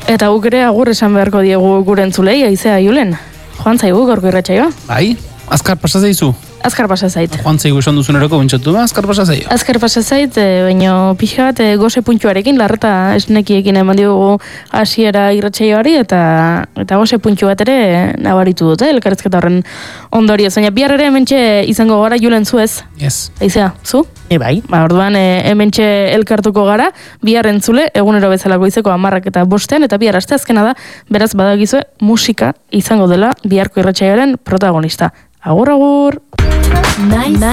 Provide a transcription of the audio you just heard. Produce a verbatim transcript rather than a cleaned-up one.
Eta guk ere agur esan beharko diegu gure entzulei, aizea Julen. Joan zaigu gaurko irratsaioa. Bai, azkar pasa zaizu. Azkar pasa zait. Joan zaigu esan duzun eroko bentsatu, azkar pasa zaizu. Azkar pasa zait, baina pixka bat goze puntuarekin, larreta esnekiekin eman diogu hasiera irratsaioari eta eta goze puntu bat ere nabaritu dute, elkarrizketa horren ondorio. Baina bihar ere hementxe izango gara Julen zu ez? Yes. Aizea, zu? E bai. Ba, orduan e, hementxe elkartuko gara, bihar entzule, egunero bezala goizeko hamarrak eta bostean, eta bihar asteazkena da, beraz badagizue musika izango dela biharko irratsaioaren protagonista. Agur, agur! Nice.